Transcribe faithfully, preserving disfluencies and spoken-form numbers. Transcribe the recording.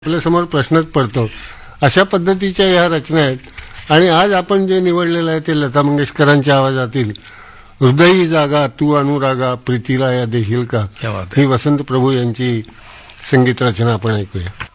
आपल्यासमोर प्रश्नच पडतो. अशा पद्धतीच्या ह्या रचना आहेत. आणि आज आपण जे निवडलेलं आहे ते लता मंगेशकरांच्या आवाजातील हृदयी जागा तू अनुरागा प्रीतीला या देशील का, ही वसंत प्रभू यांची संगीत रचना आपण ऐकूया.